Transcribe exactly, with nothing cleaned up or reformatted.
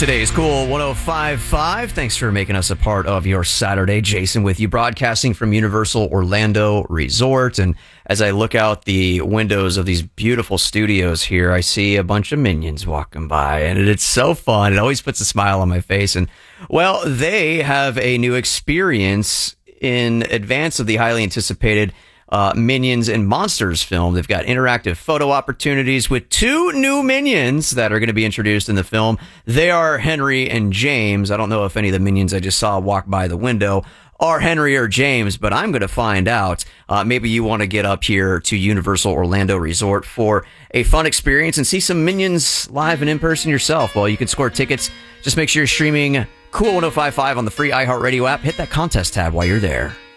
Today's Cool one oh five point five. Thanks for making us a part of your Saturday. Jason with you, broadcasting from Universal Orlando Resort. And as I look out the windows of these beautiful studios here, I see a bunch of minions walking by, and it's so fun. It always puts a smile on my face. And, well, they have a new experience in advance of the highly anticipated Uh, Minions and Monsters film. They've got interactive photo opportunities with two new Minions that are going to be introduced in the film. They are Henry and James. I don't know if any of the Minions I just saw walk by the window are Henry or James, but I'm going to find out. Uh, maybe you want to get up here to Universal Orlando Resort for a fun experience and see some Minions live and in person yourself. Well, you can score tickets. Just make sure you're streaming Cool one oh five point five on the free iHeartRadio app. Hit that contest tab while you're there.